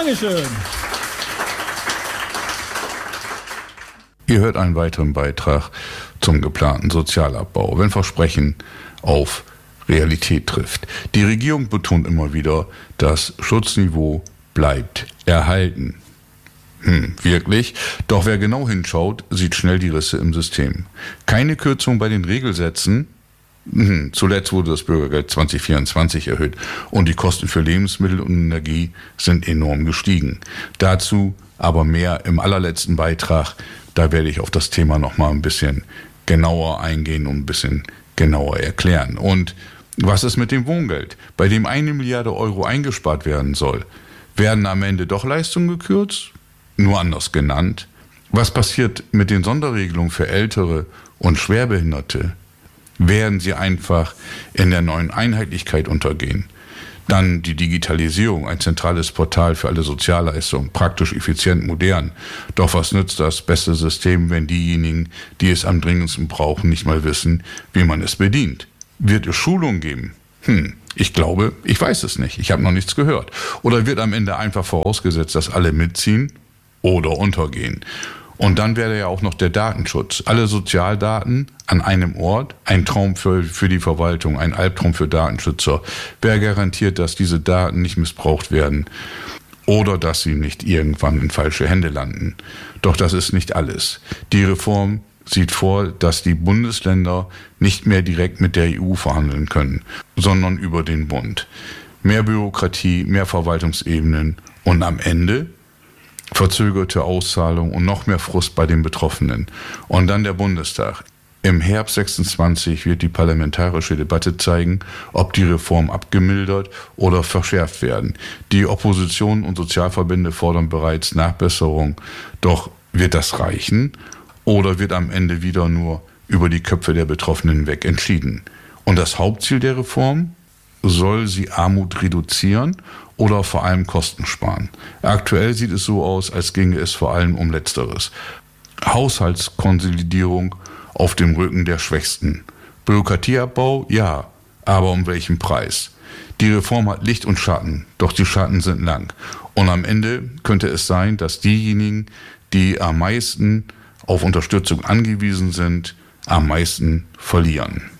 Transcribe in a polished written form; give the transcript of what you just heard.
Dankeschön. Ihr hört einen weiteren Beitrag zum geplanten Sozialabbau, wenn Versprechen auf Realität trifft. Die Regierung betont immer wieder, das Schutzniveau bleibt erhalten. Wirklich? Doch wer genau hinschaut, sieht schnell die Risse im System. Keine Kürzung bei den Regelsätzen. Zuletzt wurde das Bürgergeld 2024 erhöht und die Kosten für Lebensmittel und Energie sind enorm gestiegen. Dazu aber mehr im allerletzten Beitrag. Da werde ich auf das Thema nochmal ein bisschen genauer eingehen und ein bisschen genauer erklären. Und was ist mit dem Wohngeld, bei dem 1 Milliarde Euro eingespart werden soll? Werden am Ende doch Leistungen gekürzt? Nur anders genannt. Was passiert mit den Sonderregelungen für Ältere und Schwerbehinderte? Werden sie einfach in der neuen Einheitlichkeit untergehen? Dann die Digitalisierung, ein zentrales Portal für alle Sozialleistungen, praktisch, effizient, modern. Doch was nützt das beste System, wenn diejenigen, die es am dringendsten brauchen, nicht mal wissen, wie man es bedient? Wird es Schulung geben? Ich glaube, ich weiß es nicht. Ich habe noch nichts gehört. Oder wird am Ende einfach vorausgesetzt, dass alle mitziehen oder untergehen? Und dann wäre ja auch noch der Datenschutz. Alle Sozialdaten an einem Ort, ein Traum für die Verwaltung, ein Albtraum für Datenschützer. Wer garantiert, dass diese Daten nicht missbraucht werden oder dass sie nicht irgendwann in falsche Hände landen? Doch das ist nicht alles. Die Reform sieht vor, dass die Bundesländer nicht mehr direkt mit der EU verhandeln können, sondern über den Bund. Mehr Bürokratie, mehr Verwaltungsebenen und am Ende verzögerte Auszahlung und noch mehr Frust bei den Betroffenen. Und dann der Bundestag. Im Herbst 26 wird die parlamentarische Debatte zeigen, ob die Reform abgemildert oder verschärft werden. Die Opposition und Sozialverbände fordern bereits Nachbesserung. Doch wird das reichen oder wird am Ende wieder nur über die Köpfe der Betroffenen weg entschieden? Und das Hauptziel der Reform? Soll sie Armut reduzieren oder vor allem Kosten sparen? Aktuell sieht es so aus, als ginge es vor allem um Letzteres. Haushaltskonsolidierung auf dem Rücken der Schwächsten. Bürokratieabbau? Ja, aber um welchen Preis? Die Reform hat Licht und Schatten, doch die Schatten sind lang. Und am Ende könnte es sein, dass diejenigen, die am meisten auf Unterstützung angewiesen sind, am meisten verlieren.